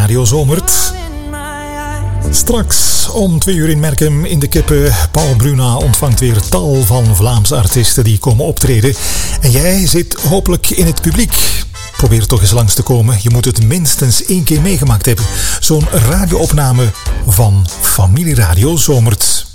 Radio Zomert. Straks om 2 uur in Merkem in de Kippen. Paul Bruna ontvangt weer tal van Vlaamse artiesten die komen optreden. En jij zit hopelijk in het publiek. Probeer toch eens langs te komen. Je moet het minstens 1 keer meegemaakt hebben. Zo'n radioopname van Familie Radio Zomert.